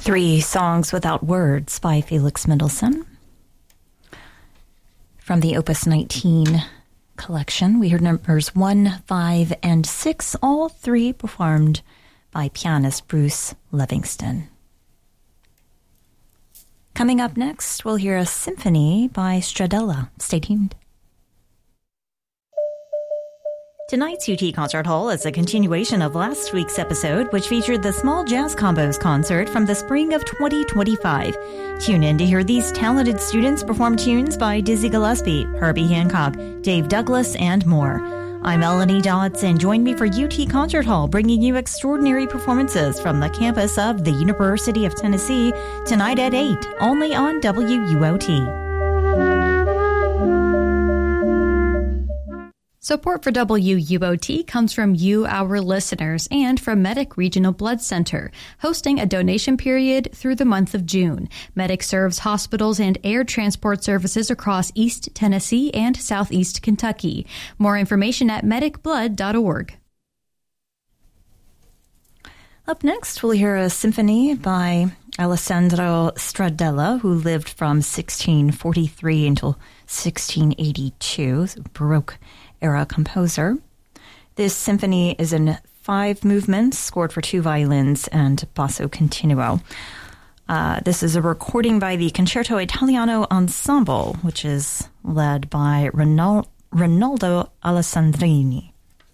Three Songs Without Words by Felix Mendelssohn. From the Opus 19 collection, we heard numbers 1, 5, and 6, all three performed by pianist Bruce Livingston. Coming up next, we'll hear a symphony by Stradella. Stay tuned. Tonight's UT Concert Hall is a continuation of last week's episode, which featured the Small Jazz Combos concert from the spring of 2025. Tune in to hear these talented students perform tunes by Dizzy Gillespie, Herbie Hancock, Dave Douglas, and more. I'm Melanie Dodson. Join me for UT Concert Hall, bringing you extraordinary performances from the campus of the University of Tennessee tonight at 8, only on WUOT. Support for WUOT comes from you, our listeners, and from Medic Regional Blood Center, hosting a donation period through the month of June. Medic serves hospitals and air transport services across East Tennessee and Southeast Kentucky. More information at medicblood.org. Up next, we'll hear a symphony by Alessandro Stradella, who lived from 1643 until 1682, Baroque era composer. This symphony is in 5 movements, scored for 2 violins and basso continuo. This is a recording by the Concerto Italiano Ensemble, which is led by Rinaldo Alessandrini.